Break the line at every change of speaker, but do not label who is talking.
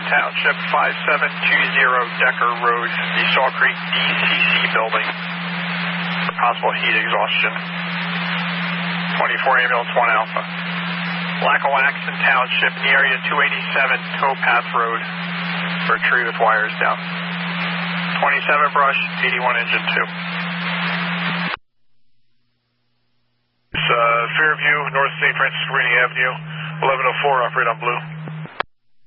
Township, 5720 Decker Road, the Saw Creek DCC building for possible heat exhaustion. 24 ambulance 1 Alpha. Lackawaxen Township, in the area 287 Towpath Road for a tree with wires down. 27 brush, 81 engine 2.
Fairview, North St. Francis Marine Avenue, 1104, operate on blue.